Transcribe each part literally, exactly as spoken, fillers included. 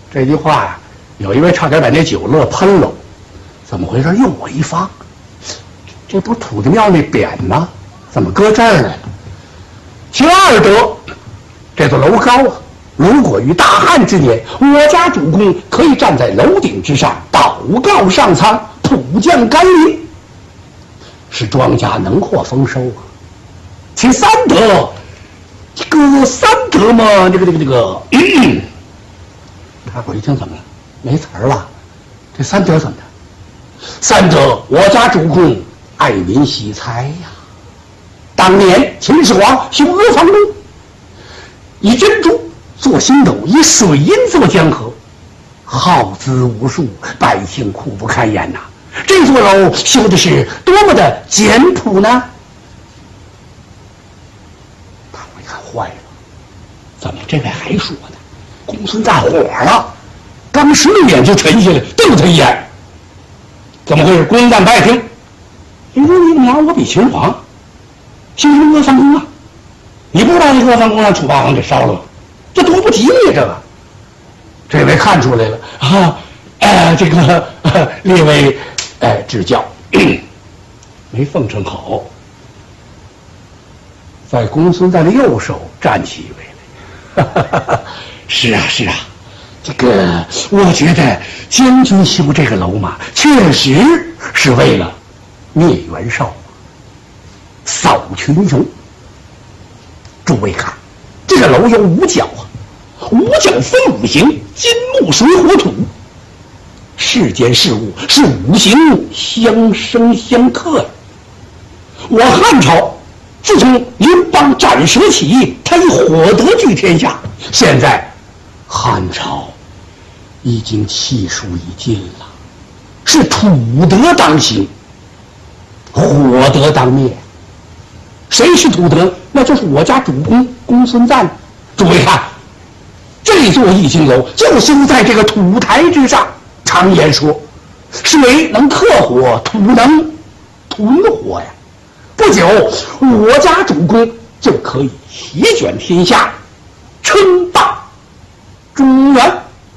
这句话呀，有一位差点把那酒乐喷了。怎么回事？又我一发，这不是土地庙那匾吗？怎么搁这儿来了？其二得，这座楼高啊，如果于大旱之年，我家主公可以站在楼顶之上祷告上苍，普降甘霖，使庄稼能获丰收啊。其三得，这个三得嘛，这个这个这个，嗯、大伙一听怎么了？没词儿了？这三得怎么的？三得，我家主公爱民惜财呀。当年秦始皇修阿房宫，以珍珠做星斗，以水银做江河，耗资无数，百姓苦不堪言呐。这座楼修的是多么的简朴呢？大伙一看坏了，怎么这位还说呢？公孙瓒火了，当时的脸就沉下来，瞪他一眼。怎么回事？公孙瓒不爱听。你说你娘，我比秦始皇修什么阿房宫啊？你不知道那阿房宫让楚霸王给烧了吗？这多不吉利呀！这个，这位看出来了啊！呃，这个、呃、列位，哎、呃，指教，没奉承好。在公孙瓒的右手站起一位来，是啊，是啊。这个，我觉得将军修这个楼嘛，确实是为了灭袁绍，扫群雄。诸位看，这个楼有五角啊，五角分五行：金木水火土。世间事物是五行相生相克的。我汉朝自从刘邦斩蛇起义，他以火德居天下，现在汉朝已经气数已尽了，是土德当行，火德当灭。谁是土德？那就是我家主公公孙瓒。诸位看，这座易经楼就修在这个土台之上。常言说，水能克火，土能屯火呀。不久，我家主公就可以席卷天下，称霸中原。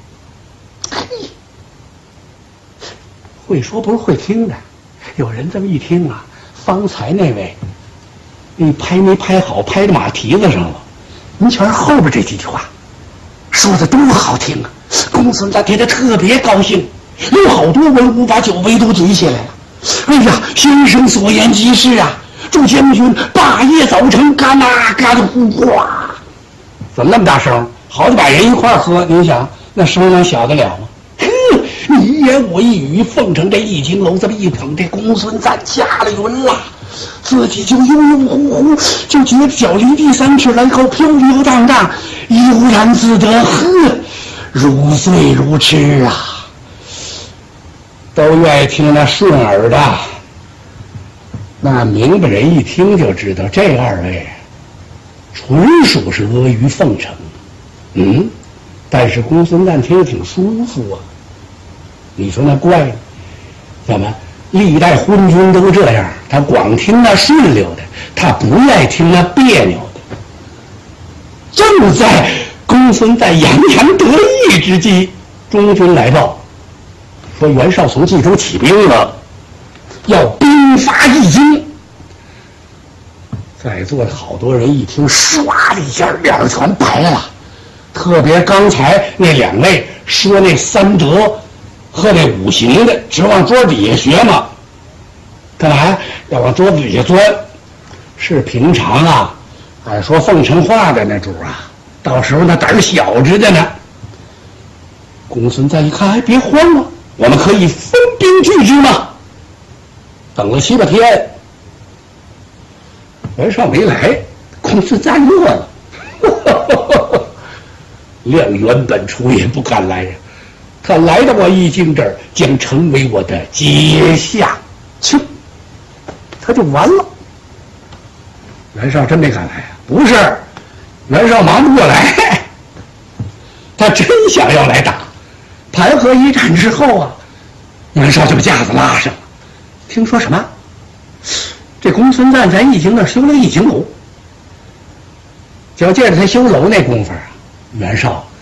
会说不是会听的，有人这么一听啊，方才那位你拍没拍好，拍到马蹄子上了。您瞧后边这几句话说的多好听啊！公孙瓒听得特别高兴，有好多文武把酒杯都举起来了。哎呀，先生所言极是啊！祝将军霸业早成，干呐干呼哗！怎么那么大声？好几百人一块喝，您想那声能小得了吗？哼，你一言我一语，奉承这易经楼这么一捧，这公孙瓒驾了云了，自己就悠悠乎乎，就觉得脚离地三尺来后飘飘荡荡，悠然自得，呵，如醉如痴啊！都愿意听那顺耳的。那明白人一听就知道，这二位纯属是阿谀奉承。嗯，但是公孙瓒听着挺舒服啊。你说那怪呢？怎么历代昏君都这样？他光听那顺溜的，他不爱听那别扭的。正在公孙瓒洋洋得意之际，中军来报说袁绍从冀州起兵了，要兵伐易京。在座的好多人一听，唰的一下脸全白了。特别刚才那两位说那三德和那五行的，只往桌底下学嘛？干嘛呀？要往桌子底下钻？是平常啊，按说奉承话的那主啊，到时候那胆小着的呢。公孙瓒一看，哎，别慌了，我们可以分兵拒之嘛。等了七八天，袁绍没来，公孙瓒乐了。亮原本初也不敢来呀，他来到我易经这儿，将成为我的阶下囚，他就完了。袁绍真没敢来呀？不是，袁绍忙不过来，他真想要来打。盘河一战之后啊，袁绍就把架子拉上了。听说什么？这公孙瓒在易经那儿修了个易经楼，就借着他修楼那功夫啊，袁绍